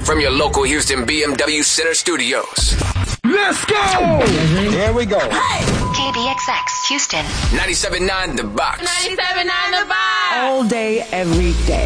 from your local Houston BMW Center studios. Let's go! Here we go. Hey! KBXX, Houston. 97.9 The Box. 97.9 The Box. All day, every day.